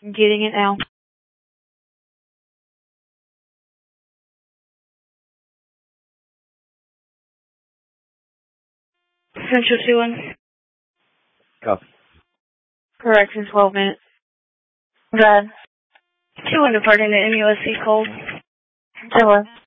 I'm getting it now. Central 2-1. Copy. Correct in 12 minutes. Go ahead. 2-1 departing to MUSC Cold. 2-1.